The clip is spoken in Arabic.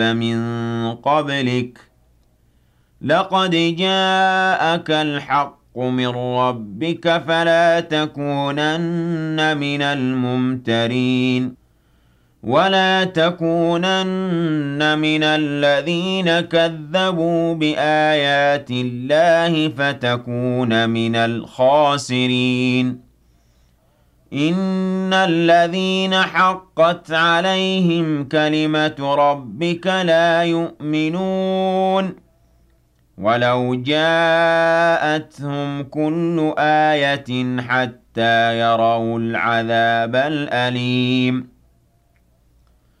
من قبلك لقد جاءك الحق من ربك فلا تكونن من الممترين ولا تكونن من الذين كذبوا بآيات الله فتكون من الخاسرين إن الذين حقت عليهم كلمة ربك لا يؤمنون ولو جاءتهم كل آية حتى يروا العذاب الأليم